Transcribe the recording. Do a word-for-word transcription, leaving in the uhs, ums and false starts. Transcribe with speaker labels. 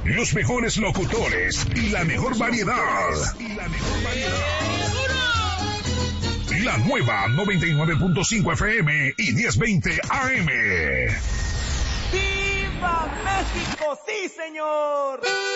Speaker 1: los mejores locutores y la mejor variedad. Y la mejor variedad. La nueva noventa y nueve punto cinco F M y diez veinte A M.
Speaker 2: ¡Viva México! ¡Sí, señor!